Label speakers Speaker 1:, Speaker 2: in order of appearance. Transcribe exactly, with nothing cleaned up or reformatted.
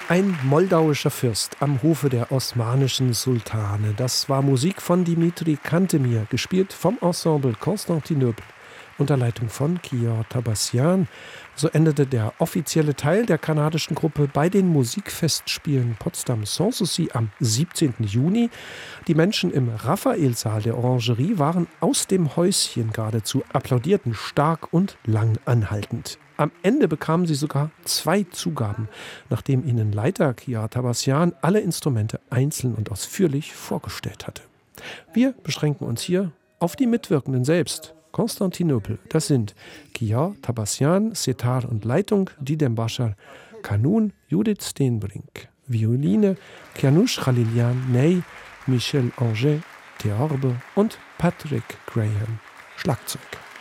Speaker 1: Ein moldauischer Fürst am Hofe der osmanischen Sultane. Das war Musik von Dimitri Cantemir, gespielt vom Ensemble Constantinople unter Leitung von Kiar Tabassian. So endete der offizielle Teil der kanadischen Gruppe bei den Musikfestspielen Potsdam Sanssouci am siebzehnten Juni. Die Menschen im Raphaelsaal der Orangerie waren aus dem Häuschen geradezu, applaudierten stark und lang anhaltend. Am Ende bekamen sie sogar zwei Zugaben, nachdem ihnen Leiter Kiar Tabassian alle Instrumente einzeln und ausführlich vorgestellt hatte. Wir beschränken uns hier auf die Mitwirkenden selbst. Konstantinopel, das sind Kiar Tabassian, Setar und Leitung, Didem Bashar, Kanun, Judith Steenbrink, Violine, Kianush Khalilian, Ney, Michel Anger, Theorbe und Patrick Graham, Schlagzeug.